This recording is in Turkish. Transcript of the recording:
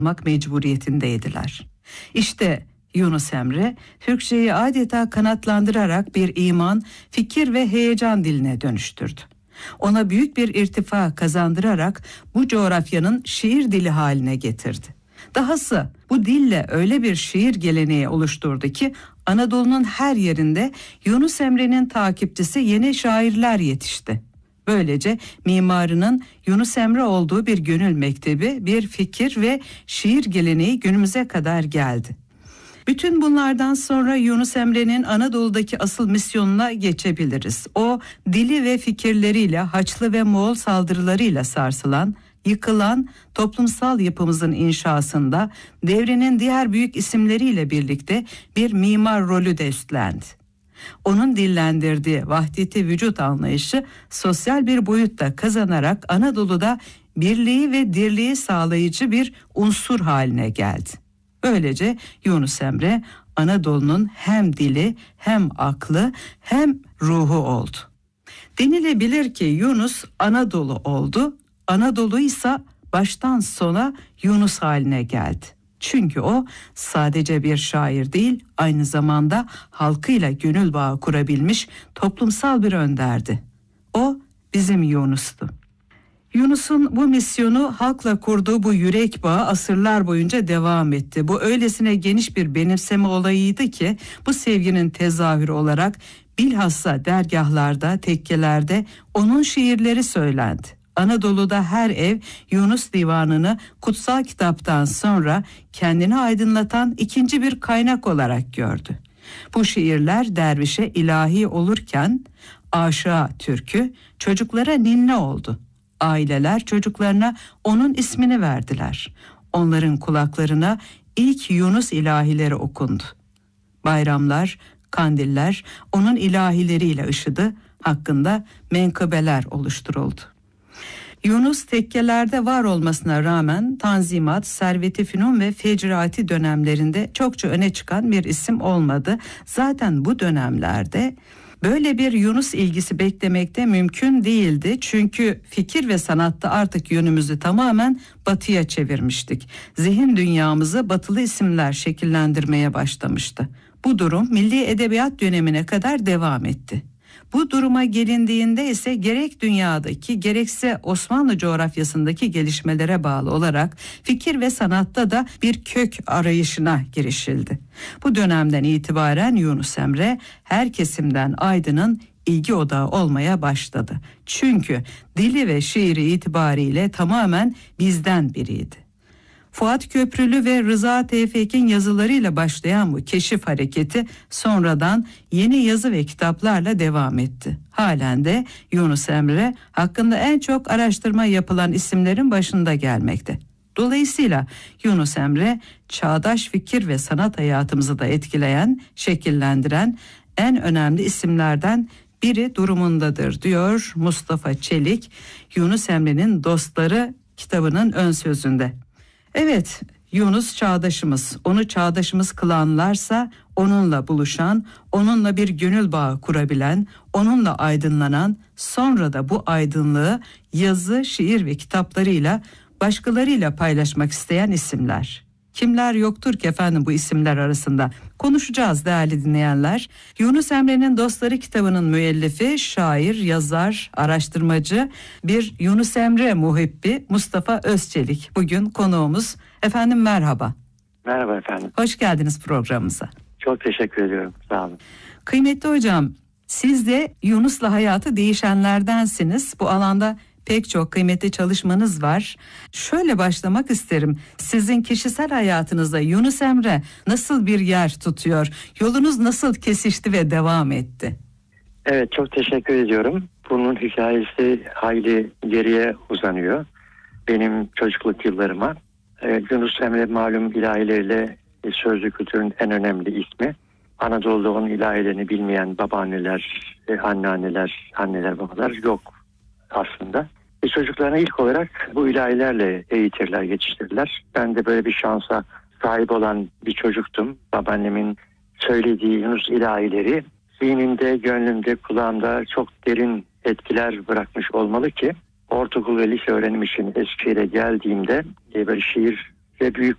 mecburiyetindeydiler. İşte Yunus Emre, Türkçeyi adeta kanatlandırarak bir iman, fikir ve heyecan diline dönüştürdü. Ona büyük bir irtifa kazandırarak bu coğrafyanın şiir dili haline getirdi. Dahası bu dille öyle bir şiir geleneği oluşturdu ki Anadolu'nun her yerinde Yunus Emre'nin takipçisi yeni şairler yetişti. Böylece mimarının Yunus Emre olduğu bir gönül mektebi, bir fikir ve şiir geleneği günümüze kadar geldi. Bütün bunlardan sonra Yunus Emre'nin Anadolu'daki asıl misyonuna geçebiliriz. O dili ve fikirleriyle Haçlı ve Moğol saldırılarıyla sarsılan, yıkılan toplumsal yapımızın inşasında devrinin diğer büyük isimleriyle birlikte bir mimar rolü de üstlendi. Onun dillendirdiği vahdeti vücut anlayışı sosyal bir boyutta kazanarak Anadolu'da birliği ve dirliği sağlayıcı bir unsur haline geldi. Böylece Yunus Emre Anadolu'nun hem dili hem aklı hem ruhu oldu. Denilebilir ki Yunus Anadolu oldu, Anadolu ise baştan sona Yunus haline geldi. Çünkü o sadece bir şair değil, aynı zamanda halkıyla gönül bağı kurabilmiş toplumsal bir önderdi. O bizim Yunus'tu. Yunus'un bu misyonu halkla kurduğu bu yürek bağı asırlar boyunca devam etti. Bu öylesine geniş bir benimseme olayıydı ki bu sevginin tezahürü olarak bilhassa dergahlarda, tekkelerde onun şiirleri söylendi. Anadolu'da her ev Yunus Divanı'nı kutsal kitaptan sonra kendini aydınlatan ikinci bir kaynak olarak gördü. Bu şiirler dervişe ilahi olurken aşığa türkü, çocuklara ninni oldu. Aileler çocuklarına onun ismini verdiler. Onların kulaklarına ilk Yunus ilahileri okundu. Bayramlar, kandiller onun ilahileriyle ışıdı, hakkında menkıbeler oluşturuldu. Yunus tekkelerde var olmasına rağmen Tanzimat, Servet-i Fünun ve Fecrati dönemlerinde çokça öne çıkan bir isim olmadı. Zaten bu dönemlerde böyle bir Yunus ilgisi beklemek de mümkün değildi. Çünkü fikir ve sanatta artık yönümüzü tamamen batıya çevirmiştik. Zihin dünyamızı batılı isimler şekillendirmeye başlamıştı. Bu durum milli edebiyat dönemine kadar devam etti. Bu duruma gelindiğinde ise gerek dünyadaki gerekse Osmanlı coğrafyasındaki gelişmelere bağlı olarak fikir ve sanatta da bir kök arayışına girişildi. Bu dönemden itibaren Yunus Emre her kesimden aydının ilgi odağı olmaya başladı. Çünkü dili ve şiiri itibariyle tamamen bizden biriydi. Fuat Köprülü ve Rıza Tevfik'in yazılarıyla başlayan bu keşif hareketi sonradan yeni yazı ve kitaplarla devam etti. Halen de Yunus Emre hakkında en çok araştırma yapılan isimlerin başında gelmekte. Dolayısıyla Yunus Emre çağdaş fikir ve sanat hayatımızı da etkileyen, şekillendiren en önemli isimlerden biri durumundadır diyor Mustafa Çelik, Yunus Emre'nin Dostları kitabının ön sözünde. Evet, Yunus çağdaşımız, onu çağdaşımız kılanlarsa onunla buluşan, onunla bir gönül bağı kurabilen, onunla aydınlanan, sonra da bu aydınlığı yazı, şiir ve kitaplarıyla başkalarıyla paylaşmak isteyen isimler. Kimler yoktur ki efendim bu isimler arasında? Konuşacağız değerli dinleyenler. Yunus Emre'nin Dostları kitabının müellifi, şair, yazar, araştırmacı, bir Yunus Emre muhibbi Mustafa Özçelik. Bugün konuğumuz. Efendim merhaba. Merhaba efendim. Hoş geldiniz programımıza. Çok teşekkür ediyorum. Sağ olun. Kıymetli hocam, siz de Yunus'la hayatı değişenlerdensiniz. Bu alanda pek çok kıymetli çalışmanız var. Şöyle başlamak isterim. Sizin kişisel hayatınızda Yunus Emre nasıl bir yer tutuyor? Yolunuz nasıl kesişti ve devam etti? Evet, çok teşekkür ediyorum. Bunun hikayesi hayli geriye uzanıyor. Benim çocukluk yıllarıma. Yunus Emre malum ilahileriyle sözlü kültürün en önemli ismi. Anadolu'da onun ilahilerini bilmeyen babaanneler, anneanneler, anneler babalar yok aslında. Çocuklarına ilk olarak bu ilahilerle eğitirler, yetiştirirler. Ben de böyle bir şansa sahip olan bir çocuktum. Babaannemin söylediği Yunus ilahileri zihnimde, gönlümde, kulağımda çok derin etkiler bırakmış olmalı ki ortaokul ve lise öğrenim için Eskişehir'e geldiğimde böyle şiir ve büyük